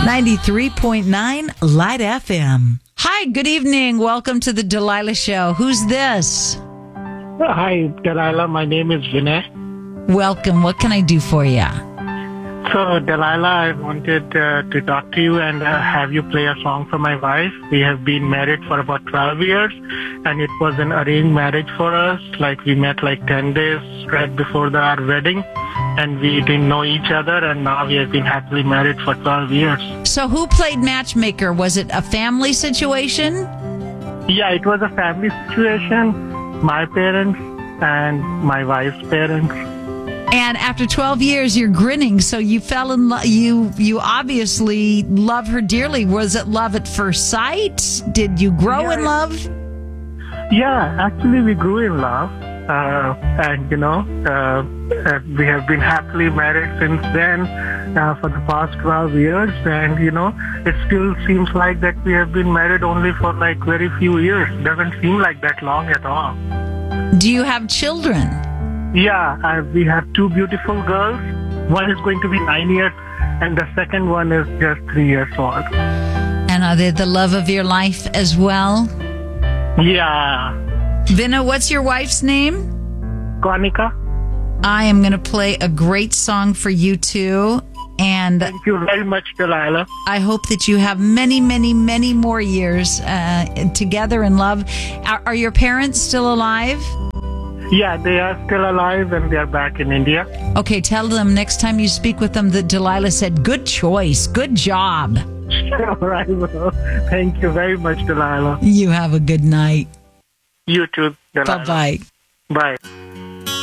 93.9 Light FM. Hi, good evening. Welcome to the Delilah Show. Who's this? Hi, Delilah. My name is Vinay. Welcome. What can I do for you? So, Delilah, I wanted to talk to you and have you play a song for my wife. We have been married for about 12 years, and it was an arranged marriage for us. Like, we met like 10 days right before our wedding, and we didn't know each other, and now we have been happily married for 12 years. So who played matchmaker? Was it a family situation? Yeah, it was a family situation. My parents and my wife's parents. And after 12 years, you're grinning. So you fell in love. You obviously love her dearly. Was it love at first sight? Did you grow in love? Yeah, actually, we grew in love. And, we have been happily married since then for the past 12 years. And, it still seems like that we have been married only for like very few years. Doesn't seem like that long at all. Do you have children? Yeah, we have two beautiful girls. One is going to be 9 years, and the second one is just 3 years old. And are they the love of your life as well? Yeah. Vinna, what's your wife's name? Konika. I am going to play a great song for you two. And thank you very much, Delilah. I hope that you have many, many, many more years together in love. Are your parents still alive? Yeah, they are still alive and they are back in India. Okay, tell them next time you speak with them that Delilah said, good choice, good job. All right, well, thank you very much, Delilah. You have a good night. You too, Delilah. Bye-bye. Bye.